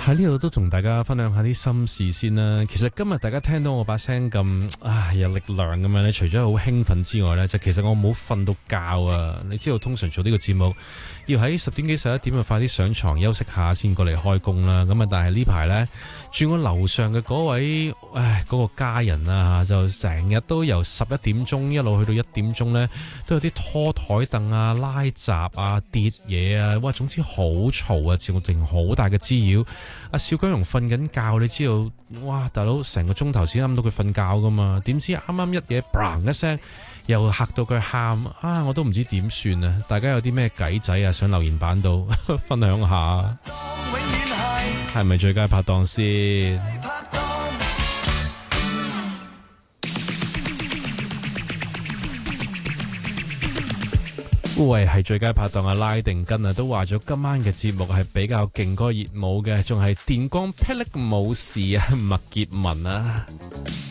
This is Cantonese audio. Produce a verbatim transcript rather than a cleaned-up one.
喺呢度都同大家分享下啲心事先啦。其實今日大家聽到我把聲咁啊有力量咁樣咧，除咗好興奮之外咧，就其實我冇瞓到覺啊。你知道通常做呢個節目要喺十點幾十一點就快啲上床休息下先過嚟開工啦。咁啊，但係呢排咧住我樓上嘅嗰位唉嗰、嗰個家人啊，就成日都由十一點鐘一路去到一點鐘咧，都有啲拖台凳啊、拉閘啊、跌嘢啊，哇！總之好嘈啊，造成好大嘅滋擾。阿小姜蓉瞓緊覺，你知道，哇！大佬成個鐘頭先啱到佢瞓覺噶嘛，點知啱啱一嘢嘭一聲，又嚇到佢喊啊！我都唔知點算啊！大家有啲咩計仔啊？上留言板度分享下，係咪最佳拍檔先？喂，係最佳拍檔啊！拉定根啊，都話咗今晚嘅節目係比較勁歌熱舞嘅，仲係電光霹靂舞士啊，麥潔文啊！